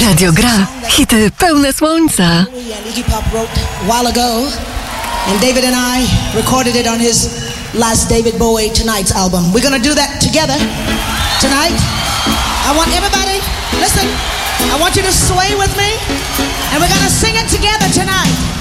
Radio gra hity pełne słońca. Iggy Pop wrote a while ago, and David and I recorded it on his last David Bowie Tonight's album. We're gonna do that together tonight. I want everybody, listen, I want you to sway with me, and we're gonna sing it together tonight.